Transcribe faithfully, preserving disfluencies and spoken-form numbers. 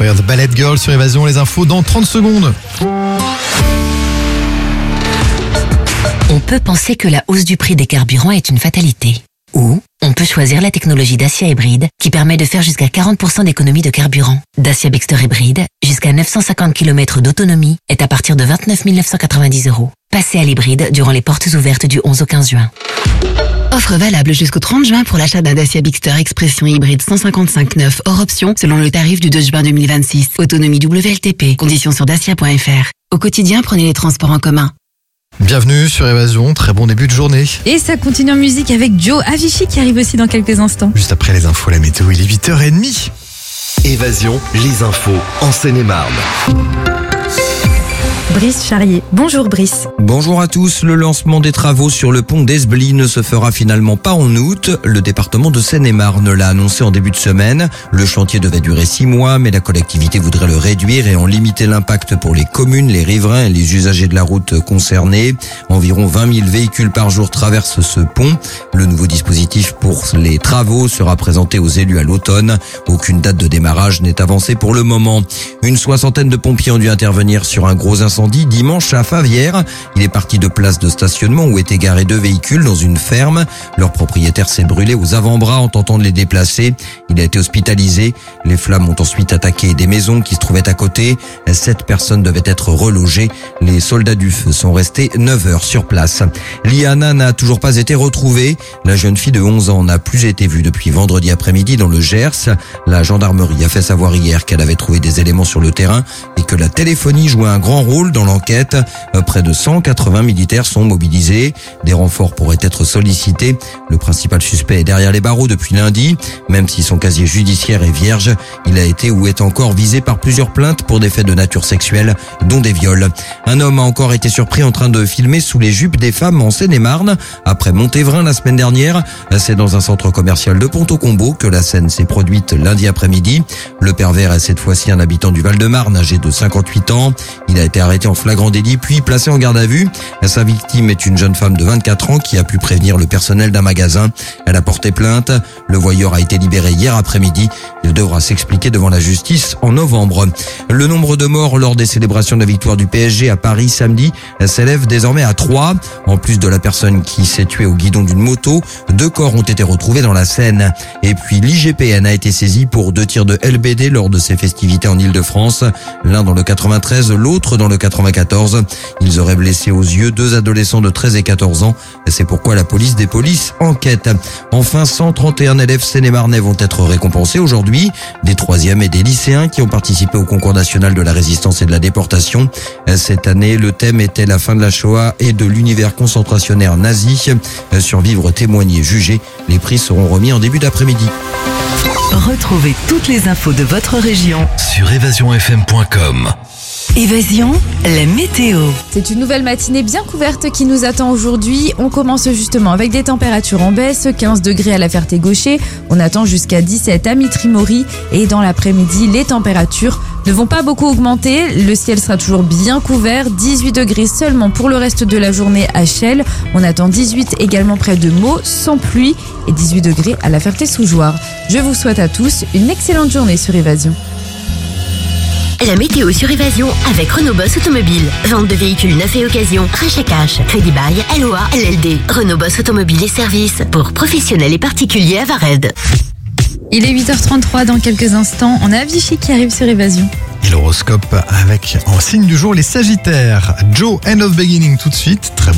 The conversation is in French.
Fire, The Ballet Girl sur Évasion, les infos dans trente secondes. On peut penser que la hausse du prix des carburants est une fatalité. Ou on peut choisir la technologie Dacia Hybride qui permet de faire jusqu'à quarante pour cent d'économie de carburant. Dacia Bexter Hybride, jusqu'à neuf cent cinquante kilomètres d'autonomie, est à partir de vingt-neuf mille neuf cent quatre-vingt-dix euros. Passez à l'hybride durant les portes ouvertes du onze au quinze juin. Offre valable jusqu'au trente juin pour l'achat d'un Dacia Bixter Expression hybride cent cinquante-cinq neuf hors option selon le tarif du deux juin deux mille vingt-six. Autonomie W L T P. Conditions sur dacia point f r. Au quotidien, prenez les transports en commun. Bienvenue sur Évasion, très bon début de journée. Et ça continue en musique avec Joe Avicii qui arrive aussi dans quelques instants. Juste après les infos, la météo, il est huit heures trente. Évasion, les infos en Seine-et-Marne. Brice Charrier. Bonjour Brice. Bonjour à tous. Le lancement des travaux sur le pont d'Esbly ne se fera finalement pas en août. Le département de Seine-et-Marne l'a annoncé en début de semaine. Le chantier devait durer six mois, mais la collectivité voudrait le réduire et en limiter l'impact pour les communes, les riverains et les usagers de la route concernés. Environ vingt mille véhicules par jour traversent ce pont. Le nouveau dispositif pour les travaux sera présenté aux élus à l'automne. Aucune date de démarrage n'est avancée pour le moment. Une soixantaine de pompiers ont dû intervenir sur un gros incendie dimanche à Favières. Il est parti de place de stationnement où étaient garés deux véhicules dans une ferme. Leur propriétaire s'est brûlé aux avant-bras en tentant de les déplacer. Il a été hospitalisé. Les flammes ont ensuite attaqué des maisons qui se trouvaient à côté. Sept personnes devaient être relogées. Les soldats du feu sont restés neuf heures sur place. Liana n'a toujours pas été retrouvée. La jeune fille de onze ans n'a plus été vue depuis vendredi après-midi dans le Gers. La gendarmerie a fait savoir hier qu'elle avait trouvé des éléments sur le terrain et que la téléphonie jouait un grand rôle dans l'enquête. Près de cent quatre-vingts militaires sont mobilisés. Des renforts pourraient être sollicités. Le principal suspect est derrière les barreaux depuis lundi. Même si son casier judiciaire est vierge, il a été ou est encore visé par plusieurs plaintes pour des faits de nature sexuelle, dont des viols. Un homme a encore été surpris en train de filmer sous les jupes des femmes en Seine-et-Marne. Après Montévrain la semaine dernière, c'est dans un centre commercial de Pont-au-Combo que la scène s'est produite lundi après-midi. Le pervers est cette fois-ci un habitant du Val-de-Marne, âgé de cinquante-huit ans. Il a été arrêté en flagrant délit puis placé en garde à vue. Sa victime est une jeune femme de vingt-quatre ans qui a pu prévenir le personnel d'un magasin. Elle a porté plainte. Le voyeur a été libéré hier après-midi. Il devra s'expliquer devant la justice en novembre. Le nombre de morts lors des célébrations de la victoire du P S G à Paris samedi s'élève désormais à trois. En plus de la personne qui s'est tuée au guidon d'une moto, deux corps ont été retrouvés dans la Seine. Et puis l'I G P N a été saisi pour deux tirs de L B D lors de ses festivités en Île-de-France. L'un dans le quatre-vingt-treize, l'autre dans le quatre-vingt-quatorze. Ils auraient blessé aux yeux deux adolescents de treize et quatorze ans. C'est pourquoi la police des polices enquête. Enfin, cent trente et un élèves sénémarnais vont être récompensés aujourd'hui. Des troisièmes et des lycéens qui ont participé au concours national de la résistance et de la déportation. Cette année, le thème était la fin de la Shoah et de l'univers concentrationnaire nazi. Survivre, témoigner, juger. Les prix seront remis en début d'après-midi. Retrouvez toutes les infos de votre région Sur évasion f m point com. Évasion, la météo. C'est une nouvelle matinée bien couverte qui nous attend aujourd'hui. On commence justement avec des températures en baisse, quinze degrés à la Ferté-Gaucher. On attend jusqu'à dix-sept à Mitry-Mory. Et dans l'après-midi, les températures ne vont pas beaucoup augmenter. Le ciel sera toujours bien couvert. dix-huit degrés seulement pour le reste de la journée à Chelles. On attend dix-huit également près de Meaux, sans pluie. Et dix-huit degrés à la Ferté-Sous-Jouarre. Je vous souhaite à tous une excellente journée sur Évasion. La météo sur Évasion avec Renault Boss Automobile. Vente de véhicules neufs et occasion, rachat cash, crédit bail, L O A, L L D. Renault Boss Automobile et services pour professionnels et particuliers à Vared. Il est huit heures trente-trois dans quelques instants. On a Avicii qui arrive sur Évasion. Et l'horoscope avec en signe du jour les Sagittaires. Joe, End of Beginning tout de suite. Très